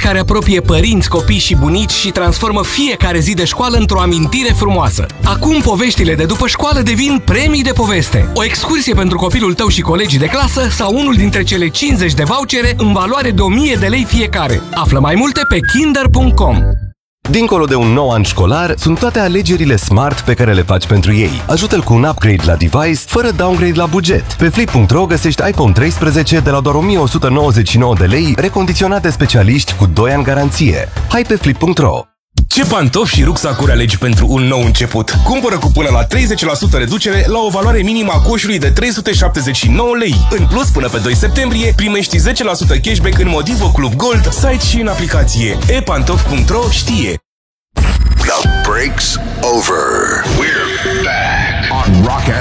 care apropie părinți, copii și bunici și transformă fiecare zi de școală într-o amintire frumoasă. Acum poveștile de după școală devin premii de poveste. O excursie pentru copilul tău și colegii de clasă sau unul dintre cele 50 de vouchere în valoare de 1000 de lei fiecare. Află mai multe pe kinder.com. Dincolo de un nou an școlar, sunt toate alegerile smart pe care le faci pentru ei. Ajută-l cu un upgrade la device, fără downgrade la buget. Pe Flip.ro găsești iPhone 13 de la doar 1199 de lei, recondiționat de specialiști cu 2 ani garanție. Hai pe Flip.ro! Ce pantofi și rucsacuri alegi pentru un nou început? Cumpără cu până la 30% reducere la o valoare minimă a coșului de 379 lei. În plus, până pe 2 septembrie, primești 10% cashback în Modivo Club Gold, site și în aplicație. epantofi.ro știe. The break's over. We're back on Rock